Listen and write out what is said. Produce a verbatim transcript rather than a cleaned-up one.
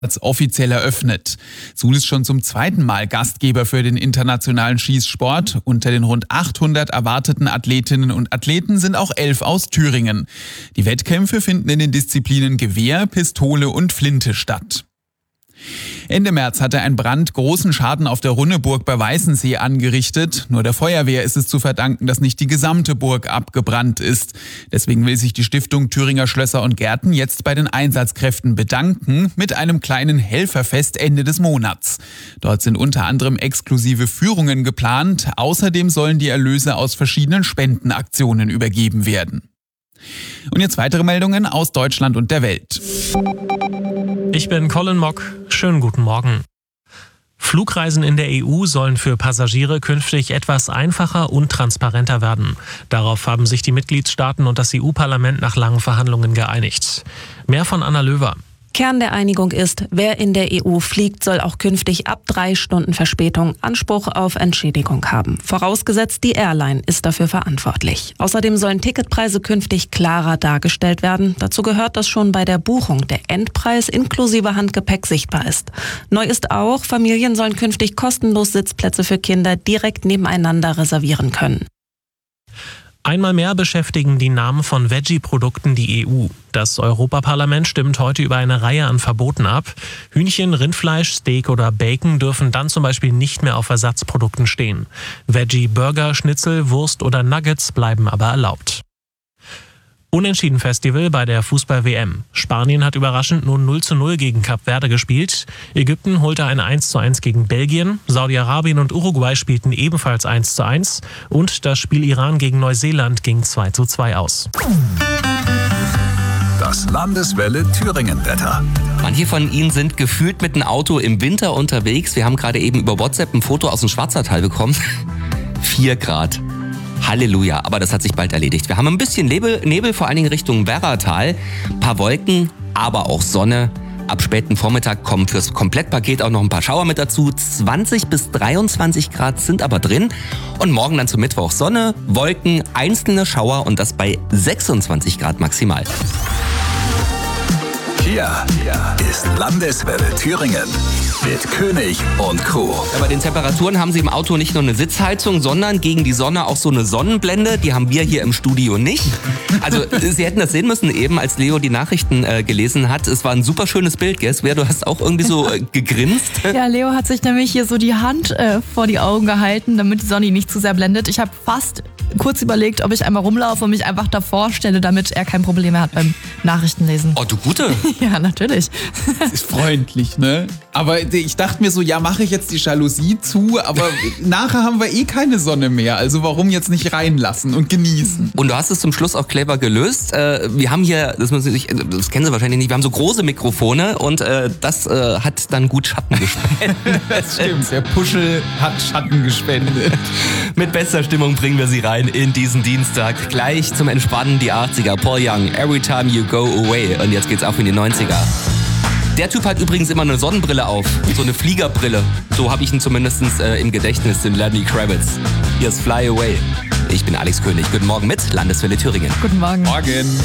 offiziell eröffnet. Suhl ist schon zum zweiten Mal Gastgeber für den internationalen Schießsport. Unter den rund achthundert erwarteten Athletinnen und Athleten sind auch elf aus Thüringen. Die Wettkämpfe finden in den Disziplinen Gewehr, Pistole und Flinte statt. Ende März hatte ein Brand großen Schaden auf der Runneburg bei Weißensee angerichtet. Nur der Feuerwehr ist es zu verdanken, dass nicht die gesamte Burg abgebrannt ist. Deswegen will sich die Stiftung Thüringer Schlösser und Gärten jetzt bei den Einsatzkräften bedanken mit einem kleinen Helferfest Ende des Monats. Dort sind unter anderem exklusive Führungen geplant. Außerdem sollen die Erlöse aus verschiedenen Spendenaktionen übergeben werden. Und jetzt weitere Meldungen aus Deutschland und der Welt. Ich bin Colin Mock. Schönen guten Morgen. Flugreisen in der E U sollen für Passagiere künftig etwas einfacher und transparenter werden. Darauf haben sich die Mitgliedstaaten und das E U-Parlament nach langen Verhandlungen geeinigt. Mehr von Anna Löwer. Kern der Einigung ist, wer in der E U fliegt, soll auch künftig ab drei Stunden Verspätung Anspruch auf Entschädigung haben. Vorausgesetzt, die Airline ist dafür verantwortlich. Außerdem sollen Ticketpreise künftig klarer dargestellt werden. Dazu gehört, dass schon bei der Buchung der Endpreis inklusive Handgepäck sichtbar ist. Neu ist auch, Familien sollen künftig kostenlos Sitzplätze für Kinder direkt nebeneinander reservieren können. Einmal mehr beschäftigen die Namen von Veggie-Produkten die E U. Das Europaparlament stimmt heute über eine Reihe an Verboten ab. Hühnchen, Rindfleisch, Steak oder Bacon dürfen dann zum Beispiel nicht mehr auf Ersatzprodukten stehen. Veggie-Burger, Schnitzel, Wurst oder Nuggets bleiben aber erlaubt. Unentschieden-Festival bei der Fußball-W M. Spanien hat überraschend nur null zu null gegen Kap Verde gespielt. Ägypten holte ein eins zu eins gegen Belgien. Saudi-Arabien und Uruguay spielten ebenfalls eins zu eins. Und das Spiel Iran gegen Neuseeland ging zwei zu zwei aus. Das Landeswelle Thüringen-Wetter. Manche von Ihnen sind gefühlt mit dem Auto im Winter unterwegs. Wir haben gerade eben über WhatsApp ein Foto aus dem Schwarzertal bekommen. Vier Grad. Halleluja, aber das hat sich bald erledigt. Wir haben ein bisschen Nebel, Nebel vor allen Dingen Richtung Werratal, ein paar Wolken, aber auch Sonne. Ab späten Vormittag kommen fürs Komplettpaket auch noch ein paar Schauer mit dazu. zwanzig bis dreiundzwanzig Grad sind aber drin. Und morgen dann zum Mittwoch Sonne, Wolken, einzelne Schauer und das bei sechsundzwanzig Grad maximal. Hier ist Landeswelle Thüringen mit König und Crew. Ja, bei den Temperaturen haben Sie im Auto nicht nur eine Sitzheizung, sondern gegen die Sonne auch so eine Sonnenblende. Die haben wir hier im Studio nicht. Also Sie hätten das sehen müssen eben, als Leo die Nachrichten äh, gelesen hat. Es war ein super schönes Bild, gell? Svea, du hast auch irgendwie so äh, gegrinst. Ja, Leo hat sich nämlich hier so die Hand äh, vor die Augen gehalten, damit die Sonne ihn nicht zu sehr blendet. Ich habe fast kurz überlegt, ob ich einmal rumlaufe und mich einfach davor stelle, damit er kein Problem mehr hat beim Nachrichtenlesen. Oh, du Gute. Ja, natürlich. Das ist freundlich, ne? Aber ich dachte mir so, ja, mache ich jetzt die Jalousie zu, aber nachher haben wir eh keine Sonne mehr. Also warum jetzt nicht reinlassen und genießen? Und du hast es zum Schluss auch clever gelöst. Äh, wir haben hier, das, müssen Sie sich, das kennen Sie wahrscheinlich nicht, wir haben so große Mikrofone und äh, das äh, hat dann gut Schatten gespendet. Das stimmt, der Puschel hat Schatten gespendet. Mit bester Stimmung bringen wir Sie rein in diesen Dienstag. Gleich zum Entspannen die achtziger. Paul Young, Every Time You Go Away. Und jetzt geht's auch in die neunziger. Der Typ hat übrigens immer eine Sonnenbrille auf. So eine Fliegerbrille. So habe ich ihn zumindest äh, im Gedächtnis, den Lenny Kravitz. Hier ist Fly Away. Ich bin Alex König. Guten Morgen mit Landeswelle Thüringen. Guten Morgen. Morgen.